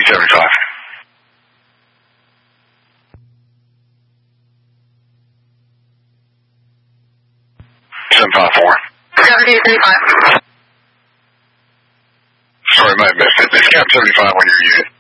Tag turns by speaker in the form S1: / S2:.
S1: 75. 754.
S2: 75.
S1: Sorry, I might have missed it. It's Cap 75 on your unit.